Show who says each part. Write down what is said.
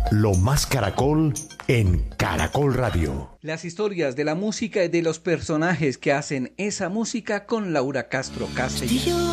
Speaker 1: Lo más Caracol en Caracol Radio.
Speaker 2: Las historias de la música y de los personajes que hacen esa música con Laura Castro Castellano.